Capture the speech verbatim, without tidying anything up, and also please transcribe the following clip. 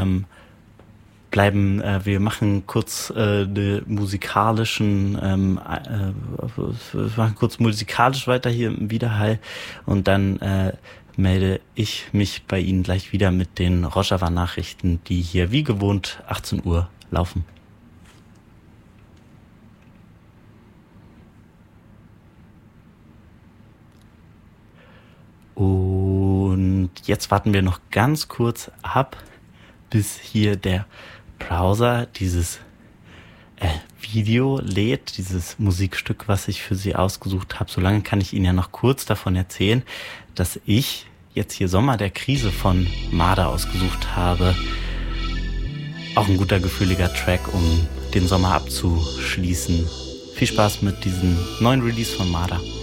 ähm, bleiben, äh, wir machen kurz äh, den musikalischen, ähm, äh, wir machen kurz musikalisch weiter hier im Widerhall und dann äh, melde ich mich bei Ihnen gleich wieder mit den Rojava-Nachrichten, die hier wie gewohnt achtzehn Uhr laufen. Und jetzt warten wir noch ganz kurz ab, bis hier der Browser dieses äh, Video lädt, dieses Musikstück, was ich für Sie ausgesucht habe. Solange kann ich Ihnen ja noch kurz davon erzählen, dass ich jetzt hier Sommer der Krise von Marder ausgesucht habe. Auch ein guter, gefühliger Track, um den Sommer abzuschließen. Viel Spaß mit diesem neuen Release von Marder.